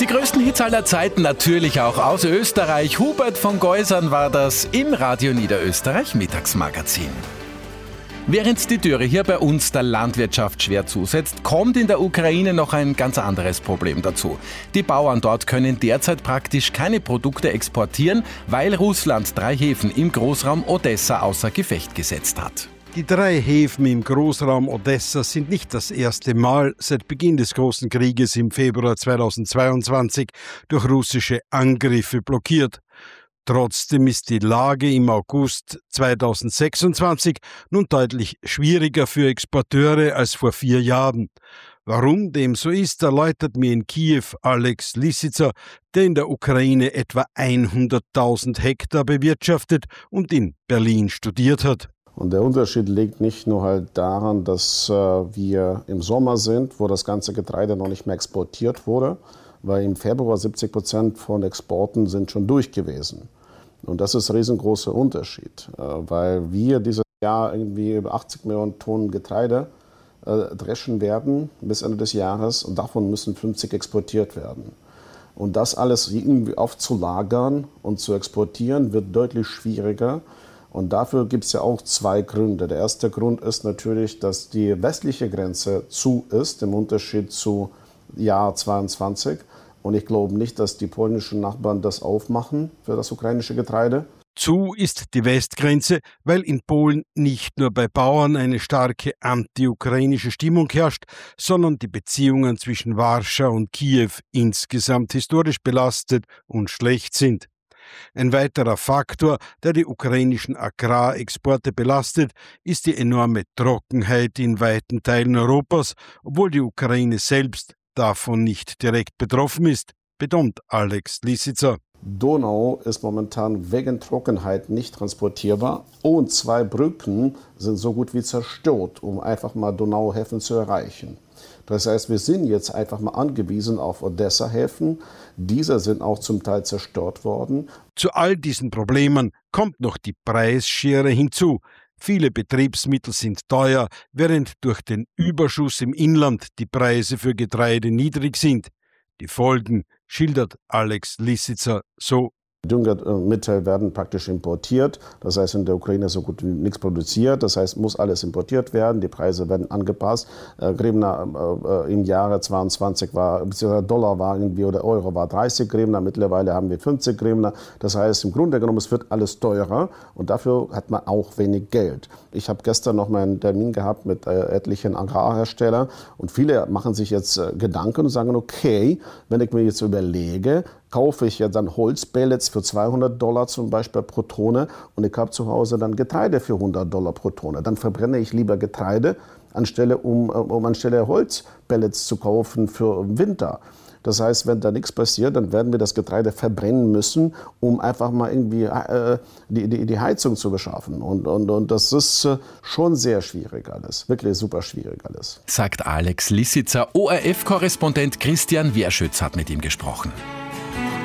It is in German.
Die größten Hits aller Zeiten, natürlich auch aus Österreich. Hubert von Geusern war das im Radio Niederösterreich Mittagsmagazin. Während die Dürre hier bei uns der Landwirtschaft schwer zusetzt, kommt in der Ukraine noch ein ganz anderes Problem dazu. Die Bauern dort können derzeit praktisch keine Produkte exportieren, weil Russland 3 Häfen im Großraum Odessa außer Gefecht gesetzt hat. Die 3 Häfen im Großraum Odessa sind nicht das erste Mal seit Beginn des Großen Krieges im Februar 2022 durch russische Angriffe blockiert. Trotzdem ist die Lage im August 2026 nun deutlich schwieriger für Exporteure als vor 4 Jahren. Warum dem so ist, erläutert mir in Kiew Alex Lisica, der in der Ukraine etwa 100.000 Hektar bewirtschaftet und in Berlin studiert hat. Und der Unterschied liegt nicht nur halt daran, dass wir im Sommer sind, wo das ganze Getreide noch nicht mehr exportiert wurde, weil im Februar 70% von Exporten sind schon durch gewesen. Und das ist ein riesengroßer Unterschied, weil wir dieses Jahr irgendwie über 80 Millionen Tonnen Getreide dreschen werden bis Ende des Jahres und davon müssen 50 exportiert werden. Und das alles irgendwie aufzulagern und zu exportieren wird deutlich schwieriger. Und dafür gibt es ja auch 2 Gründe. Der erste Grund ist natürlich, dass die westliche Grenze zu ist, im Unterschied zu Jahr 22. Und ich glaube nicht, dass die polnischen Nachbarn das aufmachen für das ukrainische Getreide. Zu ist die Westgrenze, weil in Polen nicht nur bei Bauern eine starke anti-ukrainische Stimmung herrscht, sondern die Beziehungen zwischen Warschau und Kiew insgesamt historisch belastet und schlecht sind. Ein weiterer Faktor, der die ukrainischen Agrarexporte belastet, ist die enorme Trockenheit in weiten Teilen Europas, obwohl die Ukraine selbst davon nicht direkt betroffen ist, betont Alex Lisica. Donau ist momentan wegen Trockenheit nicht transportierbar und 2 Brücken sind so gut wie zerstört, um einfach mal Donauhäfen zu erreichen. Das heißt, wir sind jetzt einfach mal angewiesen auf Odessa-Häfen. Diese sind auch zum Teil zerstört worden. Zu all diesen Problemen kommt noch die Preisschere hinzu. Viele Betriebsmittel sind teuer, während durch den Überschuss im Inland die Preise für Getreide niedrig sind. Die Folgen schildert Alex Lisica so. Düngemittel werden praktisch importiert, das heißt in der Ukraine so gut wie nichts produziert, das heißt muss alles importiert werden, die Preise werden angepasst. Grivna im Jahre 22 war, beziehungsweise Dollar war irgendwie oder Euro war 30 Grivna, mittlerweile haben wir 50 Grivna, das heißt im Grunde genommen es wird alles teurer und dafür hat man auch wenig Geld. Ich habe gestern noch mal einen Termin gehabt mit etlichen Agrarherstellern und viele machen sich jetzt Gedanken und sagen, okay, wenn ich mir jetzt überlege, kaufe ich ja dann Holzpellets für $200 zum Beispiel pro Tonne und ich habe zu Hause dann Getreide für $100 pro Tonne. Dann verbrenne ich lieber Getreide, anstelle Holzpellets zu kaufen für Winter. Das heißt, wenn da nichts passiert, dann werden wir das Getreide verbrennen müssen, um einfach mal irgendwie die Heizung zu beschaffen. Und das ist schon sehr schwierig alles, wirklich super schwierig alles. Sagt Alex Lisica. ORF-Korrespondent Christian Werschütz hat mit ihm gesprochen.